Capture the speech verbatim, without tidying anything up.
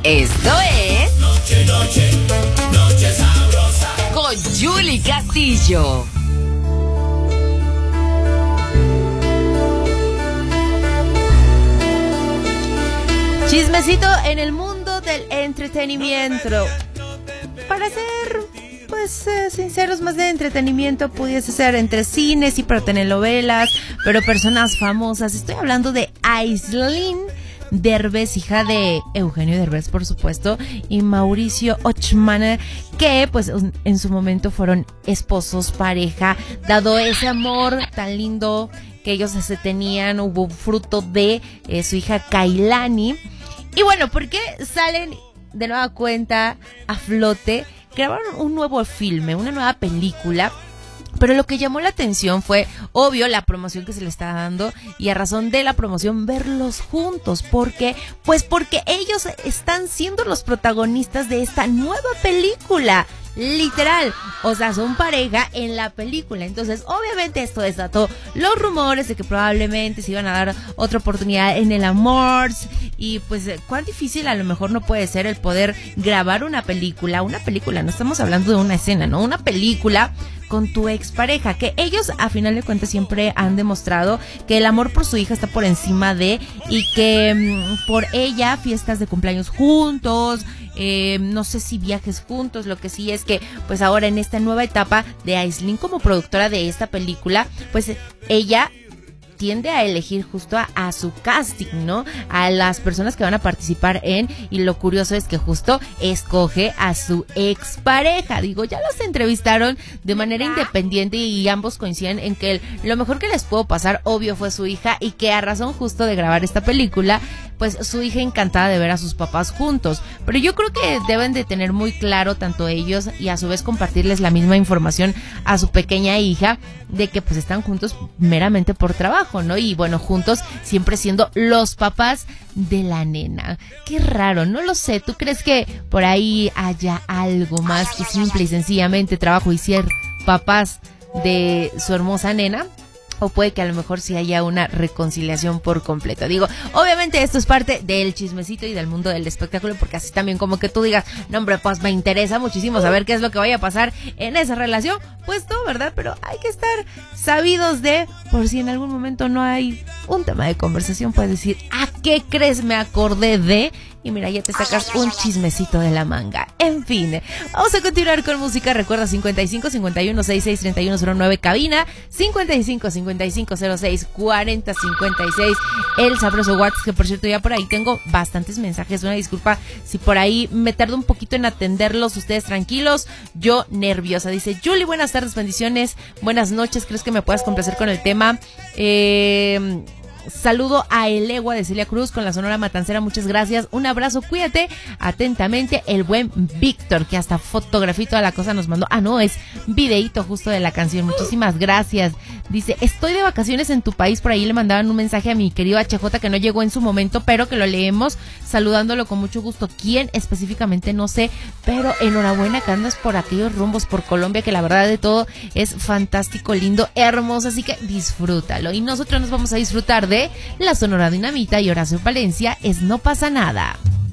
Esto es Noche, noche, noche sabrosa con Yuli Castillo. Chismecito en el mundo del entretenimiento. Para ser, pues, eh, sinceros, más de entretenimiento pudiese ser entre cines y para telenovelas, pero personas famosas. Estoy hablando de Aislinn Derbez, hija de Eugenio Derbez, por supuesto, y Mauricio Ochman, que pues en su momento fueron esposos, pareja, dado ese amor tan lindo que ellos se tenían, hubo fruto de eh, su hija Kailani. Y bueno, ¿por qué salen de nueva cuenta a flote? Grabaron un nuevo filme, una nueva película. Pero lo que llamó la atención fue, obvio, la promoción que se le está dando y a razón de la promoción verlos juntos. ¿Por qué? Pues porque ellos están siendo los protagonistas de esta nueva película. Literal, o sea, son pareja en la película. Entonces, obviamente esto desató los rumores de que probablemente se iban a dar otra oportunidad en el amor. Y pues, cuán difícil a lo mejor no puede ser el poder grabar una película. Una película, no estamos hablando de una escena, ¿no? Una película con tu expareja, que ellos a final de cuentas siempre han demostrado que el amor por su hija está por encima de, y que mmm, por ella fiestas de cumpleaños juntos, eh, no sé si viajes juntos. Lo que sí es que pues ahora en esta nueva etapa de Aislinn como productora de esta película, pues ella tiende a elegir justo a, a su casting, ¿no? A las personas que van a participar en, y lo curioso es que justo escoge a su expareja. Digo, ya los entrevistaron de manera independiente y ambos coinciden en que el, lo mejor que les pudo pasar, obvio, fue su hija, y que a razón justo de grabar esta película, pues su hija encantada de ver a sus papás juntos. Pero yo creo que deben de tener muy claro tanto ellos y a su vez compartirles la misma información a su pequeña hija de que pues están juntos meramente por trabajo, ¿no? Y bueno, juntos siempre siendo los papás de la nena. Qué raro, no lo sé. ¿Tú crees que por ahí haya algo más que simple y sencillamente trabajo y ser papás de su hermosa nena? O puede que a lo mejor sí haya una reconciliación por completo. Digo, obviamente esto es parte del chismecito y del mundo del espectáculo, porque así también como que tú digas, no hombre, pues me interesa muchísimo saber qué es lo que vaya a pasar en esa relación. Pues no, ¿verdad? Pero hay que estar sabidos de, por si en algún momento no hay un tema de conversación, puedes decir, ¿a qué crees? Me acordé de... Y mira, ya te sacas un chismecito de la manga. En fin, vamos a continuar con música. Recuerda cincuenta y cinco, cincuenta y uno, sesenta y seis, treinta y uno cero nueve cabina, cincuenta y cinco, cincuenta y cinco, cero seis, cuarenta, cincuenta y seis el sabroso WhatsApp, que por cierto ya por ahí tengo bastantes mensajes. Una disculpa si por ahí me tardo un poquito en atenderlos. Ustedes tranquilos, yo nerviosa. Dice Yuli, buenas tardes, bendiciones, buenas noches. ¿Crees que me puedas complacer con el tema? Eh... Saludo a El Egua de Celia Cruz con la Sonora Matancera, muchas gracias, un abrazo, cuídate, atentamente, el buen Víctor, que hasta fotografía y toda la cosa nos mandó. Ah, no, es videíto justo de la canción, muchísimas gracias. Dice, estoy de vacaciones en tu país, por ahí le mandaban un mensaje a mi querido H J que no llegó en su momento, pero que lo leemos, saludándolo con mucho gusto. ¿Quién específicamente? No sé, pero enhorabuena que andas por aquellos rumbos, por Colombia, que la verdad de todo es fantástico, lindo, hermoso, así que disfrútalo. Y nosotros nos vamos a disfrutar de la Sonora Dinamita y Horacio Palencia, es No Pasa Nada.